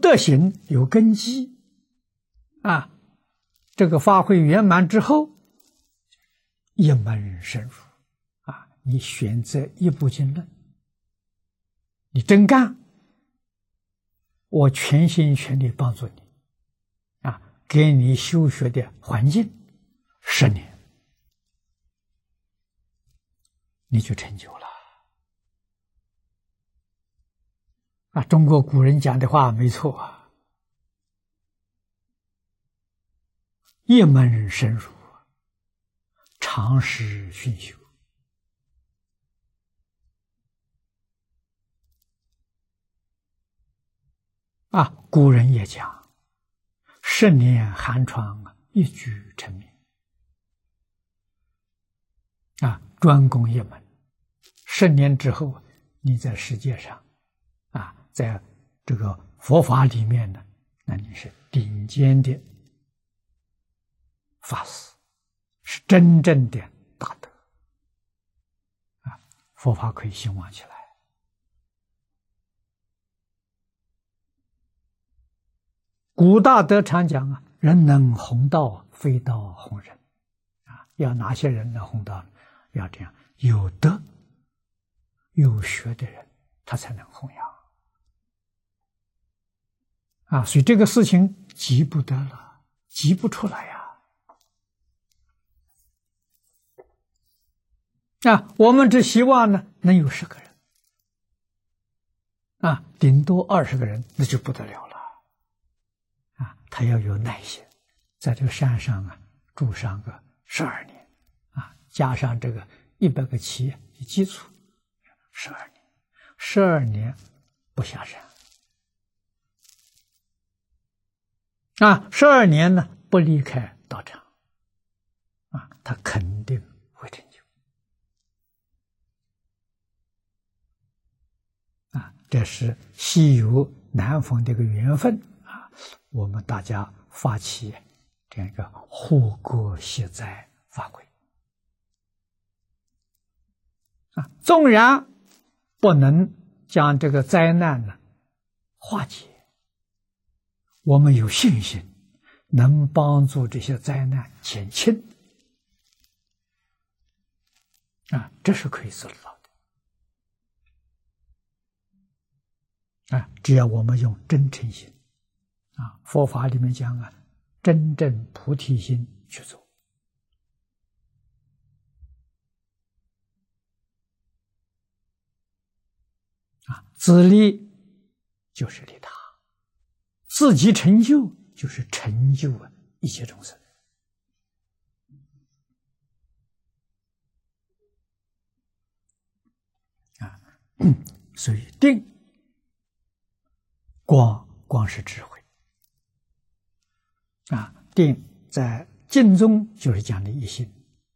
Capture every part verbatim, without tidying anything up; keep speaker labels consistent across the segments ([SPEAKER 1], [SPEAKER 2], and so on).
[SPEAKER 1] 德行有根基啊，这个发挥圆满之后，一门深入啊，你选择一部经论，你真干，我全心全力帮助你啊，给你修学的环境，十年你就成就了啊！中国古人讲的话没错啊，一门深入，长时熏修啊！古人也讲，十年寒窗一举成名啊，专攻一门。十年之后，你在世界上啊，在这个佛法里面呢，那你是顶尖的法师，是真正的大德啊，佛法可以兴旺起来。古大德常讲啊，人能弘道，非道弘人啊，要哪些人能弘道呢？要这样有德有学的人，他才能弘扬啊！所以这个事情急不得了，急不出来呀！啊，我们只希望呢，能有十个人啊，顶多二十个人，那就不得了了啊！他要有耐心，在这个山上啊，住上个十二年啊，加上这个一百个企业的基础。十二年，十二年不下山啊！十二年呢，不离开道场啊，他肯定会成就啊！这是西游南逢的一个缘分啊！我们大家发起这样一个护国息灾法会啊，纵然不能将这个灾难呢化解，我们有信心能帮助这些灾难减轻啊，这是可以做得到的啊！只要我们用真诚心啊，佛法里面讲啊，真正菩提心去做。啊，自利就是利他，自己成就就是成就啊一切众生啊，所以定光光是智慧啊，定在经中就是讲的一心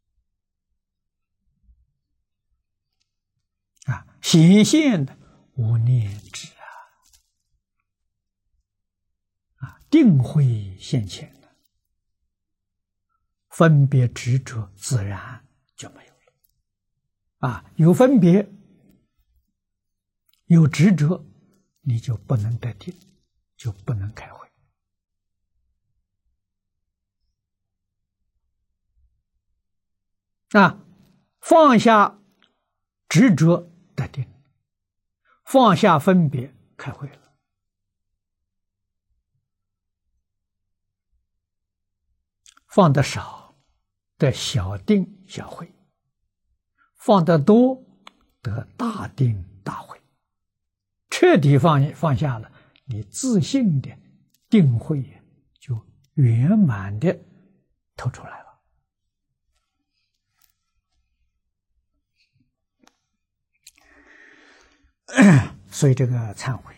[SPEAKER 1] 啊，显现的。无念智啊，啊，定慧现前的，分别执着自然就没有了，啊，有分别，有执着，你就不能得定，就不能开慧。啊，放下执着得定。放下分别，开慧了。放得少，得小定小慧；放得多，得大定大慧。彻底放放下了，你自信的定慧就圆满的透出来了。所以这个忏悔，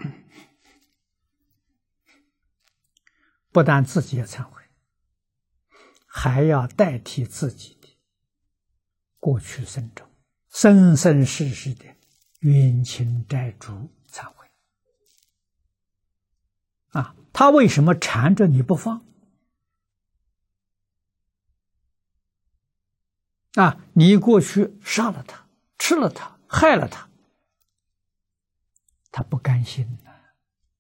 [SPEAKER 1] 不但自己要忏悔，还要代替自己的过去生中生生世世的冤亲债主忏悔。啊，他为什么缠着你不放？啊，你过去杀了他，吃了他，害了他。他不甘心，